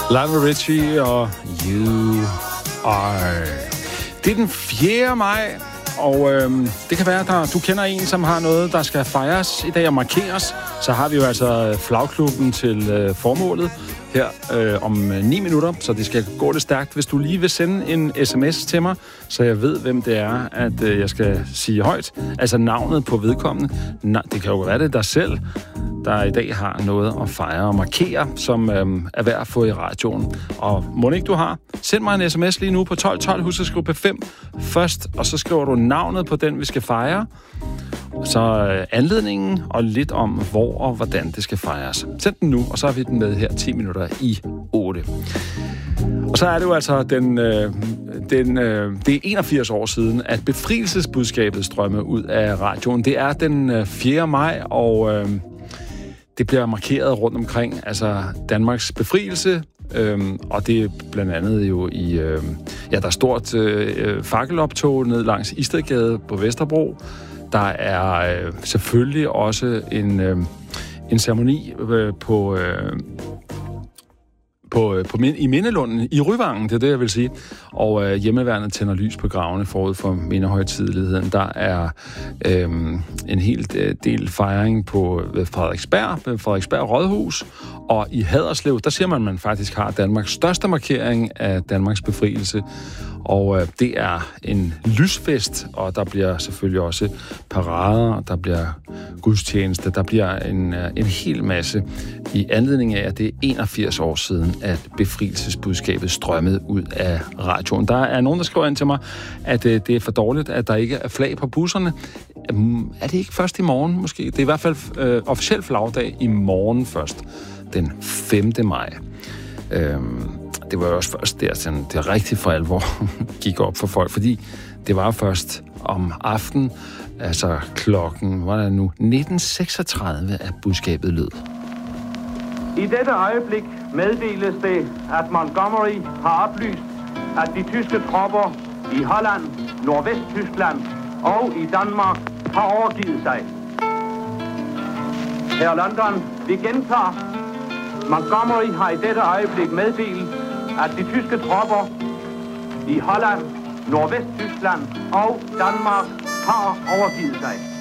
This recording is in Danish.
Lionel Richie og You Are. Det er den 4. maj, og det kan være, at du kender en, som har noget, der skal fejres i dag og markeres. Så har vi jo altså flagklubben til formålet her om 9 minutter, så det skal gå lidt stærkt. Hvis du lige vil sende en sms til mig, så jeg ved, hvem det er, at jeg skal sige højt. Altså navnet på vedkommende. Det kan jo være det dig selv, der i dag har noget at fejre og markere, som er værd at få i radioen. Og må ikke du har? Send mig en sms lige nu på 1212. Husk at skrive P5 først, og så skriver du navnet på den, vi skal fejre. Så anledningen og lidt om, hvor og hvordan det skal fejres. Send den nu, og så har vi den med her 10 minutter i 8. Og så er det jo altså det er 81 år siden, at befrielsesbudskabet strømmer ud af radioen. Det er den 4. maj, og det bliver markeret rundt omkring, altså Danmarks befrielse, og det er blandt andet jo i, der er stort fakkeloptog ned langs Istedgade på Vesterbro. Der er selvfølgelig også en ceremoni i Mindelunden i Ryvangen, det er det, jeg vil sige. Og hjemmeværnet tænder lys på gravene forud for mindehøjtideligheden. Der er en hel del fejring på Frederiksberg Rådhus. Og i Haderslev, der siger man faktisk har Danmarks største markering af Danmarks befrielse. Og det er en lysfest, og der bliver selvfølgelig også parader, der bliver gudstjeneste, der bliver en hel masse i anledning af, at det er 81 år siden, at befrielsesbudskabet strømmede ud af radioen. Der er nogen, der skriver ind til mig, at det er for dårligt, at der ikke er flag på busserne. Er det ikke først i morgen måske? Det er i hvert fald officiel flagdag i morgen først, den 5. maj. Det var jo også først der, sådan, det rigtig for alvor gik op for folk, fordi det var først om aftenen, altså klokken, var det nu, 1936, at budskabet lød. I dette øjeblik meddeles det, at Montgomery har oplyst, at de tyske tropper i Holland, Nordvesttyskland og i Danmark har overgivet sig. Her London, vi gentager. Montgomery har i dette øjeblik meddelt, at de tyske tropper i Holland, Nordvesttyskland og Danmark har overgivet sig.